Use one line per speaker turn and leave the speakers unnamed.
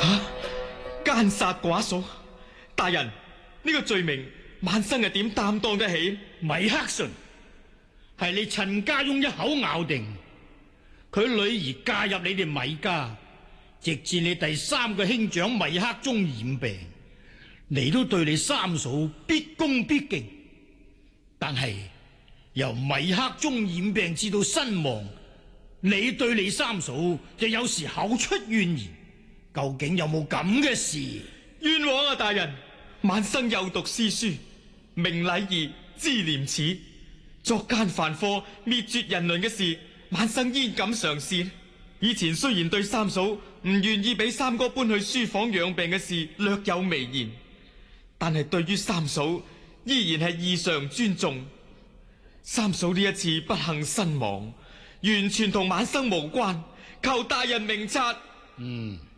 奸殺寡嫂，大人，呢個罪名晚生係點擔當得起？
米克遜係你陳家翁一口咬定，佢女兒嫁入你哋米家，直至你第三個兄長米克宗染病，你都對你三嫂必恭必敬。但係由米克宗染病至到身亡，你對你三嫂就有時口出怨言，究竟有冇咁嘅事？
冤枉啊，大人！晚生有讀詩書，明禮義，知廉恥，作奸犯科，滅絕人倫嘅事，晚生焉敢嘗試？以前雖然對三嫂唔願意俾三哥搬去書房養病嘅事略有微言，但係對於三嫂依然係異常尊重。三嫂呢一次不幸身亡，完全同晚生無關，求大人明察。